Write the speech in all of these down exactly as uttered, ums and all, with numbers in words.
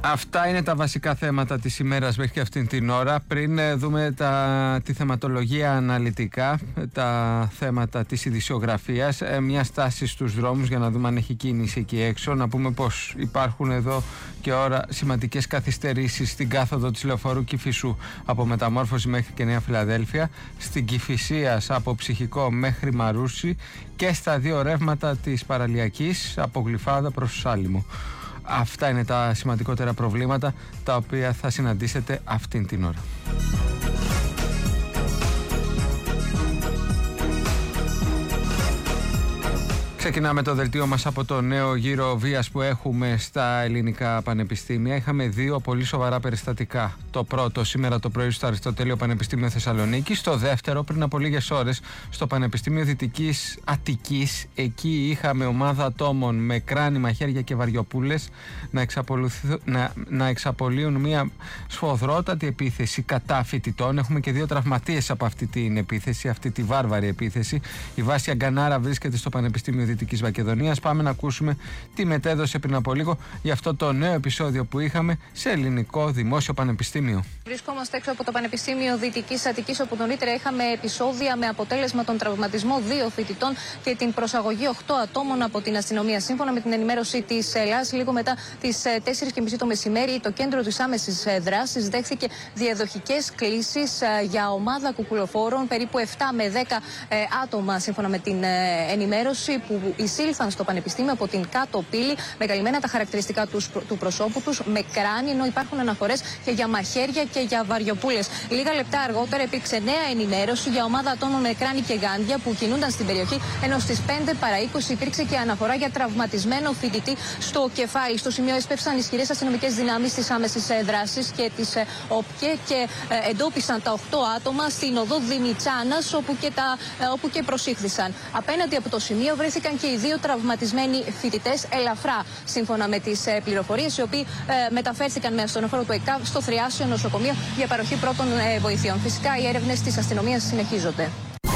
Αυτά είναι τα βασικά θέματα της ημέρας μέχρι και αυτήν την ώρα. Πριν δούμε τα, τη θεματολογία αναλυτικά, τα θέματα της ειδησιογραφίας, μια στάση στους δρόμους για να δούμε αν έχει κίνηση εκεί έξω. Να πούμε πως υπάρχουν εδώ και ώρα σημαντικές καθυστερήσεις στην κάθοδο της λεωφορείου Κηφισού από Μεταμόρφωση μέχρι και Νέα Φιλαδέλφια, στην Κηφισίας από Ψυχικό μέχρι Μαρούσι και στα δύο ρεύματα της Παραλιακής από Γλυφάδα προς Σάλιμο. Αυτά είναι τα σημαντικότερα προβλήματα τα οποία θα συναντήσετε αυτήν την ώρα. Ξεκινάμε το δελτίο μας από το νέο γύρο βίας που έχουμε στα ελληνικά πανεπιστήμια. Είχαμε δύο πολύ σοβαρά περιστατικά. Το πρώτο σήμερα το πρωί στο Αριστοτέλειο Πανεπιστήμιο Θεσσαλονίκης. Το δεύτερο πριν από λίγες ώρες στο Πανεπιστήμιο Δυτικής Αττικής. Εκεί είχαμε ομάδα ατόμων με κράνη, μαχαίρια και βαριοπούλες να, να, να εξαπολύουν μια σφοδρότατη επίθεση κατά φοιτητών. Έχουμε και δύο τραυματίες από αυτή την επίθεση, αυτή τη βάρβαρη επίθεση. Η βάση Αγκανάρα βρίσκεται στο Πανεπιστήμιο Δυτικής Μακεδονίας. Πάμε να ακούσουμε τι μετέδωσε πριν από λίγο για αυτό το νέο επεισόδιο που είχαμε σε ελληνικό δημόσιο πανεπιστήμιο. Βρισκόμαστε έξω από το Πανεπιστήμιο Δυτικής Αττικής, όπου νωρίτερα είχαμε επεισόδια με αποτέλεσμα τον τραυματισμό δύο φοιτητών και την προσαγωγή οκτώ ατόμων από την αστυνομία. Σύμφωνα με την ενημέρωση της ΕΛΑΣ, λίγο μετά τις τέσσερις και μισή το μεσημέρι, το κέντρο της άμεσης δράσης δέχθηκε διαδοχικές κλήσεις για ομάδα κουκουλοφόρων, περίπου επτά με δέκα άτομα, σύμφωνα με την ενημέρωση, που εισήλθαν στο Πανεπιστήμιο από την κάτω πύλη με καλυμμένα τα χαρακτηριστικά του, του προσώπου τους, με κράνη, ενώ υπάρχουν αναφορές και για μαχαίρια και για βαριοπούλες. Λίγα λεπτά αργότερα υπήρξε νέα ενημέρωση για ομάδα ατόμων με κράνη και γάντια που κινούνταν στην περιοχή, ενώ στις πέντε παρά είκοσι υπήρξε και αναφορά για τραυματισμένο φοιτητή στο κεφάλι. Στο σημείο έσπευσαν ισχυρές αστυνομικές δυνάμεις της άμεσης δράσης και της ΟΠΚΕ και ε, εντόπισαν τα οκτώ άτομα στην οδό Δημητσάνας, όπου και, τα, ε, όπου και προσήχθησαν. Απέναντι από το σημείο βρέθηκαν και οι δύο τραυματισμένοι φοιτητές ελαφρά, σύμφωνα με τις ε, πληροφορίες, οι οποίοι ε, μεταφέρθηκαν με ασθενοφόρο του ΕΚΑΒ στο Θριάσιο Νοσοκομείο για παροχή πρώτων ε, βοηθειών. Φυσικά οι έρευνες της αστυνομίας συνεχίζονται.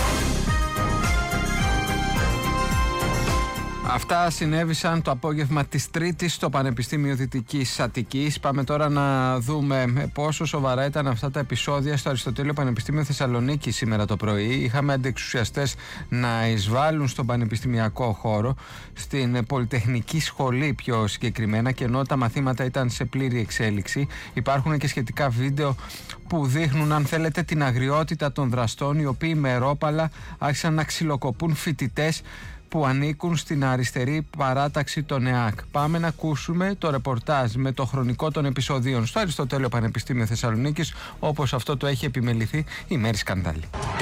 Αυτά συνέβησαν το απόγευμα της Τρίτης στο Πανεπιστήμιο Δυτικής Αττικής. Πάμε τώρα να δούμε πόσο σοβαρά ήταν αυτά τα επεισόδια στο Αριστοτέλειο Πανεπιστήμιο Θεσσαλονίκη σήμερα το πρωί. Είχαμε αντιεξουσιαστές να εισβάλλουν στον πανεπιστημιακό χώρο, στην Πολυτεχνική Σχολή πιο συγκεκριμένα, και ενώ τα μαθήματα ήταν σε πλήρη εξέλιξη, υπάρχουν και σχετικά βίντεο που δείχνουν, αν θέλετε, την αγριότητα των δραστών, οι οποίοι με ρόπαλα άρχισαν να ξυλοκοπούν φοιτητές που ανήκουν στην αριστερή παράταξη των ΕΑΚ. Πάμε να ακούσουμε το ρεπορτάζ με το χρονικό των επεισοδίων στο Αριστοτέλειο Πανεπιστήμιο Θεσσαλονίκης, όπως αυτό το έχει επιμεληθεί η Μέρη Σκανδάλη.